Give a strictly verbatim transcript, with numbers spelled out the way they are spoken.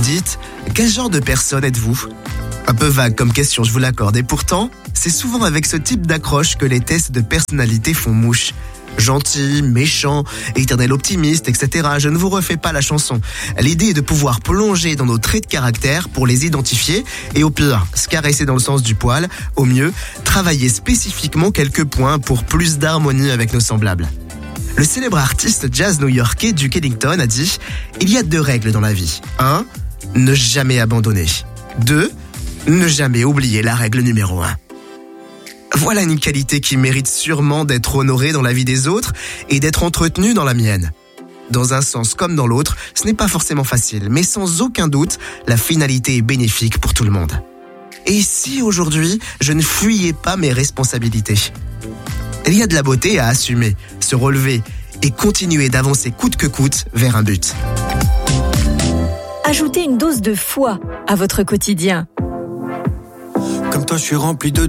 Dites, quel genre de personne êtes-vous ? Un peu vague comme question, je vous l'accorde. Et pourtant, c'est souvent avec ce type d'accroche que les tests de personnalité font mouche. Gentil, méchant, éternel optimiste, et cetera. Je ne vous refais pas la chanson. L'idée est de pouvoir plonger dans nos traits de caractère pour les identifier et au pire, se caresser dans le sens du poil. Au mieux, travailler spécifiquement quelques points pour plus d'harmonie avec nos semblables. Le célèbre artiste jazz new-yorkais Duke Ellington a dit « Il y a deux règles dans la vie. un. Ne jamais abandonner. deux. Ne jamais oublier la règle numéro un. » Voilà une qualité qui mérite sûrement d'être honorée dans la vie des autres et d'être entretenue dans la mienne. Dans un sens comme dans l'autre, ce n'est pas forcément facile, mais sans aucun doute, la finalité est bénéfique pour tout le monde. Et si aujourd'hui, je ne fuyais pas mes responsabilités ? Il y a de la beauté à assumer, se relever et continuer d'avancer coûte que coûte vers un but. Ajoutez une dose de foi à votre quotidien. Comme toi, je suis rempli de